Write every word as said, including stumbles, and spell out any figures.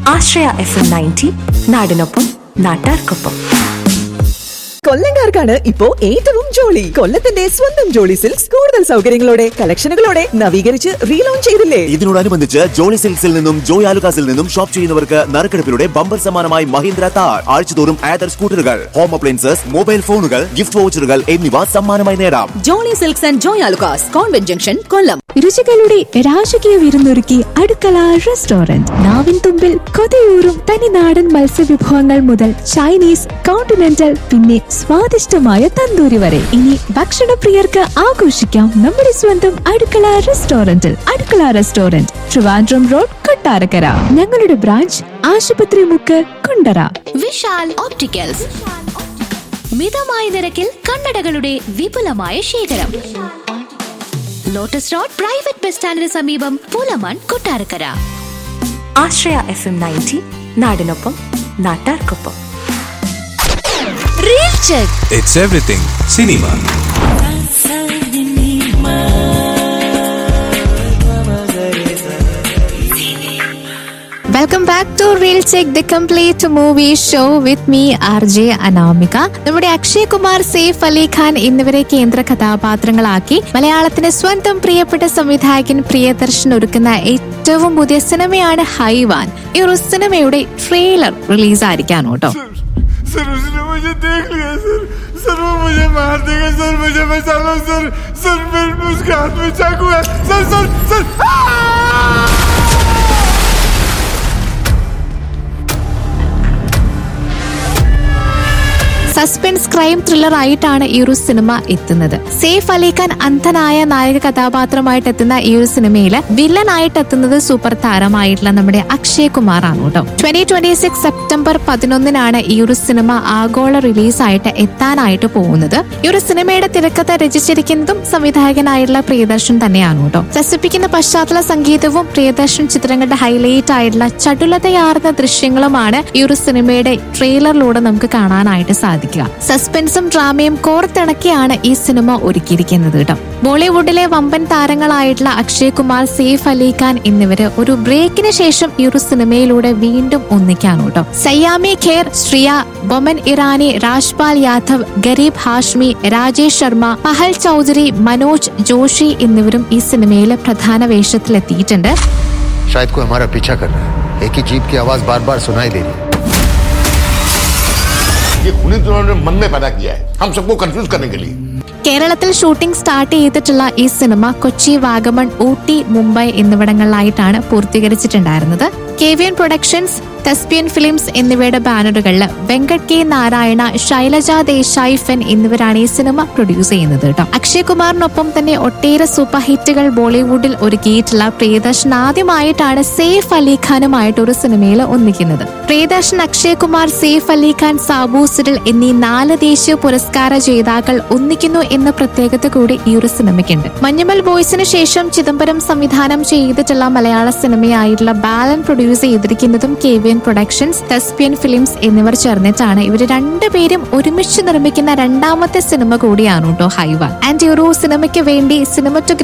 ആശ്രയ F M ninety, നാടിനൊപ്പം നാട്ടാർക്കൊപ്പം. കൊല്ലംകാർക്കാണ് ഇപ്പോ ഏറ്റവും ജോളി. കൊല്ലത്തിന്റെ സ്വന്തം ജോളി സിൽക്സ് കൂടുതൽ സൗകര്യങ്ങളോടെ കളക്ഷനുകളോടെ നവീകരിച്ച് റീലോഞ്ച് ചെയ്തില്ലേ? ഇതിനോടനുബന്ധിച്ച് ജോളി സിൽക്സിൽ നിന്നും ജോയ് ആലുകാസിൽ നിന്നും ഷോപ്പ് ചെയ്യുന്നവർക്ക് നറുക്കെടുപ്പിലൂടെ ബമ്പർ സമ്മാനമായി മഹീന്ദ്ര താർ ആഴ്ചതോറും ആദർ സ്കൂട്ടറുകൾ, ഹോം അപ്ലയൻസസ്, മൊബൈൽ ഫോണുകൾ, ഗിഫ്റ്റ് വൗച്ചറുകൾ എന്നിവ സമ്മാനമായി നേടാം. Jolly silks and Joy Alukkas, convent junction, കൊല്ലം. രുചികളുടെ രാജകീയ വിരുന്നൊരുക്കി അടുക്കള റെസ്റ്റോറന്റ്. നാവിൻ തുമ്പിൽ കൊതിയൂറും തനിനാടൻ മത്സ്യവിഭവങ്ങൾ മുതൽ ചൈനീസ്, കോണ്ടിനെന്റൽ, പിന്നെ സ്വാദിഷ്ടമായ തന്തൂരി വരെ. ഇനി ഭക്ഷണപ്രിയർക്ക് ആഘോഷിക്കാം നമ്മുടെ സ്വന്തം അടുക്കള റെസ്റ്റോറന്റിൽ. അടുക്കള റെസ്റ്റോറന്റ്, ട്രിവാൻഡ്രം റോഡ്, കൊട്ടാരക്കര. ഞങ്ങളുടെ ബ്രാഞ്ച് ആശുപത്രി മുക്ക്, കുണ്ടറ. വിശാൽ ഓപ്റ്റിക്കൽസ്, മിതമായ നിരക്കിൽ കണ്ണടകളുടെ വിപുലമായ ശേഖരം. ലോട്ടസ് റോഡ് പ്രൈവറ്റ് ബസ് സ്റ്റാൻഡിന് സമീപം, പുലമൺ, കൊട്ടാരക്കര. ആശ്രയ എഫ് എം നയൻറ്റി, നാടിനൊപ്പം നാട്ടാർക്കൊപ്പം. Real check. It's everything cinema. Welcome back to real check, the complete movie show with me R J Anamika. നമ്മുടെ അക്ഷയ് കുമാർ, സെയ്ഫ് അലി ഖാൻ എന്നിവരെ കേന്ദ്ര കഥാപാത്രങ്ങളാക്കി മലയാളത്തിന്റെ സ്വന്തം പ്രിയപ്പെട്ട സംവിധായകൻ പ്രിയദർശൻ ഒരുക്കുന്ന ഏറ്റവും പുതിയ സിനിമയാണ് ഹൈവാൻ. ഈ ഒരു സിനിമയുടെ ട്രെയിലർ റിലീസായിരിക്കാണ് കേട്ടോ. सर उसने मुझे देख लिया सर सर वो मुझे मार देगा सर, मुझे बचा लो सर सर मेरे उसके हाथ में चाकू है sir sir sir suspense crime thriller ആയിട്ടാണ് ഈ ഒരു സിനിമ എത്തുന്നത്. സെയ്ഫ് അലി ഖാൻ അന്ധനായ നായക കഥാപാത്രമായിട്ട് എത്തുന്ന ഈ ഒരു സിനിമയില് വില്ലൻ ആയിട്ട് എത്തുന്നത് സൂപ്പർ താരമായിട്ടുള്ള നമ്മുടെ അക്ഷയ് കുമാർ ആണ് കേട്ടോ. ട്വന്റി ട്വന്റി സിക്സ് സെപ്റ്റംബർ പതിനൊന്നിനാണ് ഈ ഒരു സിനിമ ആഗോള റിലീസായിട്ട് എത്താനായിട്ട് പോകുന്നത്. ഈ ഒരു സിനിമയുടെ തിരക്കഥ രചിച്ചിരിക്കുന്നതും സംവിധായകനായിട്ടുള്ള പ്രിയദർശൻ തന്നെയാണ് കേട്ടോ. രസിപ്പിക്കുന്ന പശ്ചാത്തല സംഗീതവും പ്രിയദർശൻ ചിത്രങ്ങളുടെ ഹൈലൈറ്റ് ആയിട്ടുള്ള ചടുലതയാർന്ന ദൃശ്യങ്ങളുമാണ് ഈ ഒരു സിനിമയുടെ ട്രെയിലറിലൂടെ നമുക്ക് കാണാനായിട്ട് സാധിക്കും. സസ്പെൻസും ഡ്രാമയും കോർത്തിണക്കിയാണ് ഈ സിനിമ ഒരുക്കിയിരിക്കുന്നത് കേട്ടോ. ബോളിവുഡിലെ വമ്പൻ താരങ്ങളായിട്ടുള്ള അക്ഷയ് കുമാർ, സെയ്ഫ് അലി ഖാൻ എന്നിവര് ഒരു ബ്രേക്കിന് ശേഷം ഈ ഒരു സിനിമയിലൂടെ വീണ്ടും ഒന്നിക്കാണ് കേട്ടോ. സയ്യാമി ഖേർ, ശ്രിയ, ബൊമൻ ഇറാനി, രാജ്പാൽ യാദവ്, ഗരീബ് ഹാഷ്മി, രാജേഷ് ശർമ്മ, പഹൽ ചൗധരി, മനോജ് ജോഷി എന്നിവരും ഈ സിനിമയിലെ പ്രധാന വേഷത്തിലെത്തിയിട്ടുണ്ട്. शायद कोई हमारा पीछा कर रहा है. एक ही जीप की आवाज बार बार सुनाई दे रही है. ये खूनी तूफान ने मन में पैदा किया है हम सबको कंफ्यूज करने के लिए. കേരളത്തിൽ ഷൂട്ടിംഗ് സ്റ്റാർട്ട് ചെയ്തിട്ടുള്ള ഈ cinema Kochi, Vagamon, Ooty, Mumbai എന്നിവിടങ്ങളിലായിട്ടാണ് പൂർത്തീകരിച്ചിട്ടുണ്ടായിരുന്നത്. K V N productions, തെസ്പിയൻ films എന്നിവയുടെ ബാനറുകളിൽ വെങ്കട് കെ നാരായണ, ശൈലജ ദേശായി ഫെൻ എന്നിവരാണ് ഈ സിനിമ പ്രൊഡ്യൂസ് ചെയ്യുന്നത് കേട്ടോ. അക്ഷയ് കുമാറിനൊപ്പം തന്നെ ഒട്ടേറെ സൂപ്പർ ഹിറ്റുകൾ ബോളിവുഡിൽ ഒരുക്കിയിട്ടുള്ള പ്രിയദർശൻ ആദ്യമായിട്ടാണ് സെയ്ഫ് അലി ഖാനുമായിട്ട് ഒരു സിനിമയിൽ ഒന്നിക്കുന്നത്. പ്രിയദർശൻ, അക്ഷയ് കുമാർ, സെയ്ഫ് അലി ഖാൻ, സാബു സിറിൽ എന്നീ നാല് ദേശീയ പുരസ്കാര ജേതാക്കൾ ഒന്നിക്കുന്നു എന്ന പ്രത്യേകത കൂടി ഈ ഒരു സിനിമയ്ക്കുണ്ട്. മഞ്ഞുമൽ ബോയ്സിന് ശേഷം ചിദംബരം സംവിധാനം ചെയ്തിട്ടുള്ള മലയാള സിനിമയായിട്ടുള്ള ബാലൻ produce ചെയ്തിരിക്കുന്നതും K V N productions, തെസ്പിയൻ films എന്നിവർ ചേർന്നിട്ടാണ്. ഇവർ രണ്ടുപേരും ഒരുമിച്ച് നിർമ്മിക്കുന്ന രണ്ടാമത്തെ സിനിമ കൂടിയാണ് കേട്ടോ ഹൈവാൻ. ആൻഡ് ഈ ഒരു സിനിമയ്ക്ക് വേണ്ടി സിനിമറ്റോഗ്രാഫി